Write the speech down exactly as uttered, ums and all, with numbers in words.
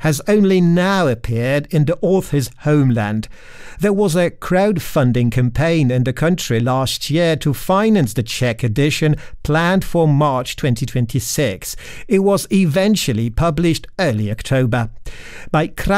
has only now appeared in the author's homeland. There was a crowdfunding campaign in the country last year to finance the Czech edition planned for March twenty twenty-six. It was eventually published early October. By